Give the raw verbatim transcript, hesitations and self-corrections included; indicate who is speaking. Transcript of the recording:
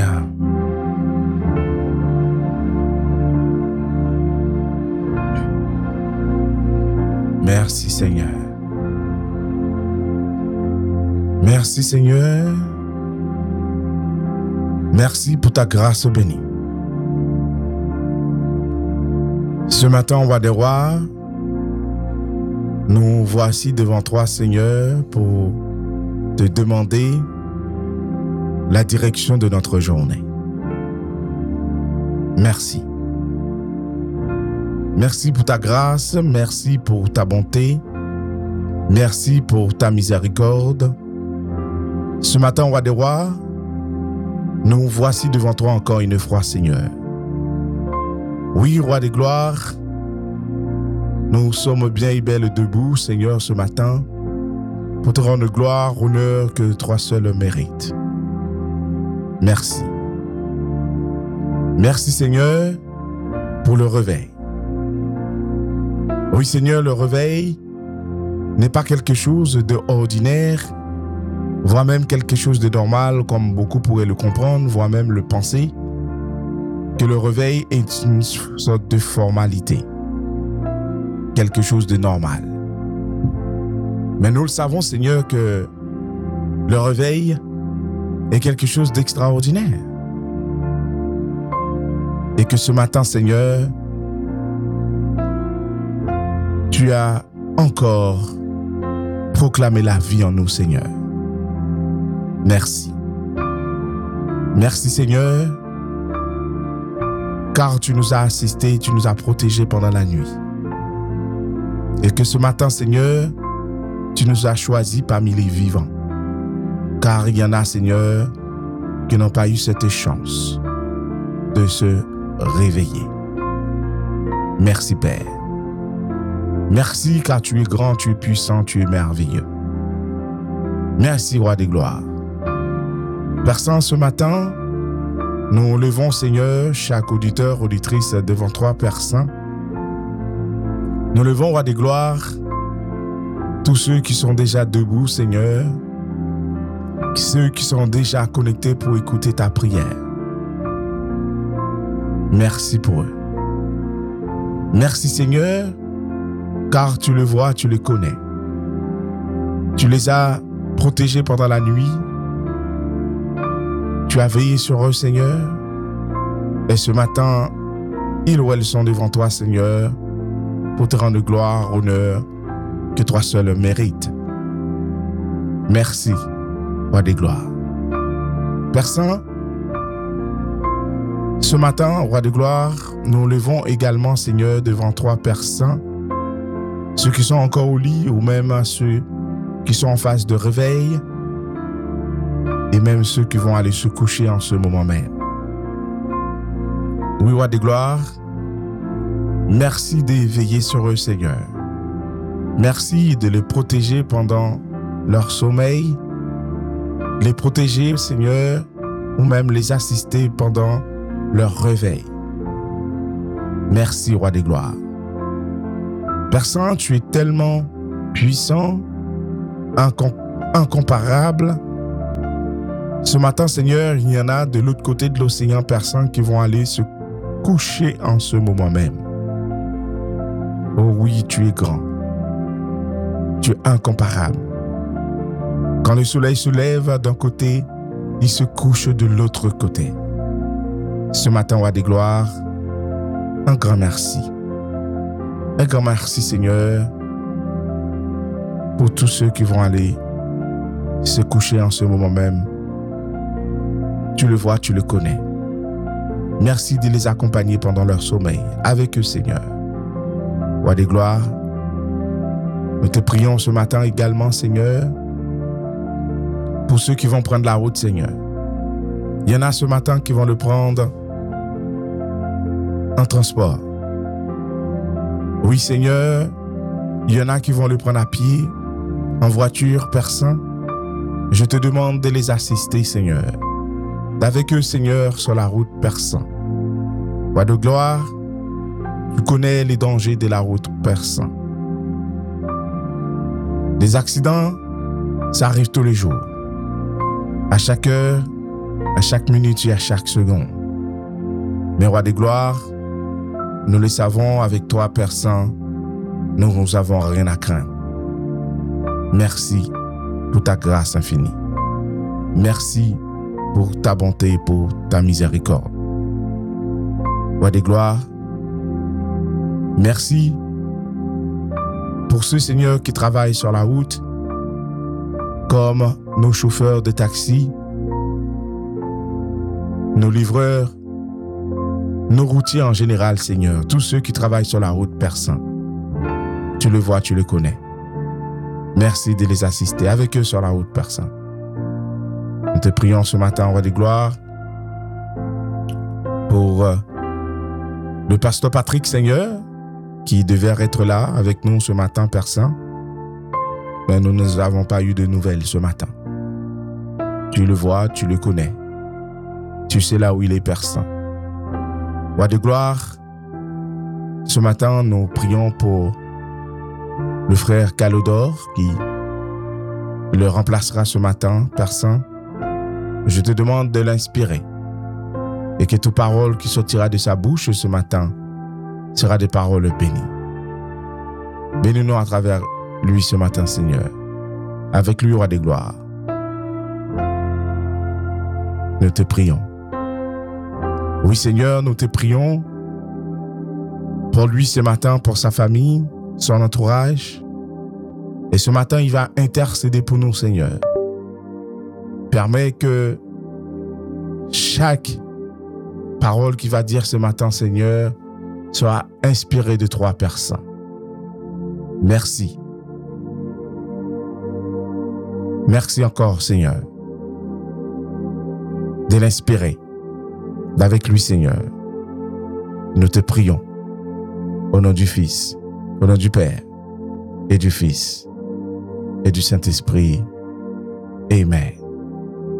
Speaker 1: Seigneur. Merci Seigneur. Merci Seigneur. Merci pour ta grâce bénie. Ce matin, roi des rois, nous voici devant toi Seigneur pour te demander la direction de notre journée. Merci. Merci pour ta grâce, merci pour ta bonté, merci pour ta miséricorde. Ce matin, roi des rois, nous voici devant toi encore une fois, Seigneur. Oui, roi des gloires, nous sommes bien et belles debout, Seigneur, ce matin, pour te rendre gloire, honneur que toi seul mérites. Merci. Merci, Seigneur, pour le réveil. Oui, Seigneur, le réveil n'est pas quelque chose d'ordinaire, voire même quelque chose de normal, comme beaucoup pourraient le comprendre, voire même le penser, que le réveil est une sorte de formalité, quelque chose de normal. Mais nous le savons, Seigneur, que le réveil est quelque chose d'extraordinaire. Et que ce matin, Seigneur, tu as encore proclamé la vie en nous, Seigneur. Merci. Merci, Seigneur, car tu nous as assistés, tu nous as protégés pendant la nuit. Et que ce matin, Seigneur, tu nous as choisis parmi les vivants. Car il y en a, Seigneur, qui n'ont pas eu cette chance de se réveiller. Merci, Père. Merci car tu es grand, tu es puissant, tu es merveilleux. Merci, roi des gloires. Père Saint, ce matin, nous levons, Seigneur, chaque auditeur, auditrice devant toi, Père Saint. Nous levons, roi des gloires, tous ceux qui sont déjà debout, Seigneur, ceux qui sont déjà connectés pour écouter ta prière. Merci pour eux. Merci, Seigneur, car tu le vois, tu les connais. Tu les as protégés pendant la nuit. Tu as veillé sur eux, Seigneur. Et ce matin, ils ou elles sont devant toi, Seigneur, pour te rendre gloire, honneur, que toi seul mérites. Merci, roi des gloires. Père Saint, ce matin, roi de gloire, nous levons également, Seigneur, devant toi, Père Saint, ceux qui sont encore au lit ou même ceux qui sont en phase de réveil et même ceux qui vont aller se coucher en ce moment même. Oui, roi de gloire, merci de veiller sur eux, Seigneur. Merci de les protéger pendant leur sommeil, les protéger, Seigneur, ou même les assister pendant leur réveil. Merci, roi des gloires. Père Saint, tu es tellement puissant, incom- incomparable. Ce matin, Seigneur, il y en a de l'autre côté de l'océan, Père Saint, qui vont aller se coucher en ce moment même. Oh oui, tu es grand. Tu es incomparable. Quand le soleil se lève d'un côté, il se couche de l'autre côté. Ce matin, roi des gloires, un grand merci. Un grand merci, Seigneur, pour tous ceux qui vont aller se coucher en ce moment même. Tu le vois, tu le connais. Merci de les accompagner pendant leur sommeil avec eux, Seigneur. Roi des gloires, nous te prions ce matin également, Seigneur, pour ceux qui vont prendre la route, Seigneur. Il y en a ce matin qui vont le prendre en transport. Oui, Seigneur, il y en a qui vont le prendre à pied, en voiture, Père Saint. Je te demande de les assister, Seigneur. D'avec eux, Seigneur, sur la route, Père Saint. Roi de gloire, tu connais les dangers de la route, Père Saint. Des accidents, ça arrive tous les jours. À chaque heure, à chaque minute et à chaque seconde. Mais roi des gloires, nous le savons, avec toi, Père Saint, nous n'avons rien à craindre. Merci pour ta grâce infinie. Merci pour ta bonté et pour ta miséricorde. Roi des gloires, merci pour ceux, Seigneur, qui travaillent sur la route, comme nos chauffeurs de taxi, nos livreurs, nos routiers en général, Seigneur, tous ceux qui travaillent sur la route, Père Saint. Tu le vois, tu le connais. Merci de les assister avec eux sur la route, Père Saint. Nous te prions ce matin, Roi des gloires, pour euh, le pasteur Patrick, Seigneur, qui devait être là avec nous ce matin, Père Saint. Mais nous n'avons pas eu de nouvelles ce matin. Tu le vois, tu le connais. Tu sais là où il est, Père Saint. Roi de gloire, ce matin, nous prions pour le frère Calodor qui le remplacera ce matin, Père Saint. Je te demande de l'inspirer et que toute parole qui sortira de sa bouche ce matin sera des paroles bénies. Bénis-nous à travers lui ce matin, Seigneur. Avec lui, Roi des gloires. Nous te prions. Oui, Seigneur, nous te prions pour lui ce matin, pour sa famille, son entourage. Et ce matin, il va intercéder pour nous, Seigneur. Permets que chaque parole qu'il va dire ce matin, Seigneur, soit inspirée de toi, Père Saint. Merci. Merci encore, Seigneur, de l'inspirer. D'avec lui, Seigneur, nous te prions au nom du Fils, au nom du Père et du Fils et du Saint-Esprit. Amen.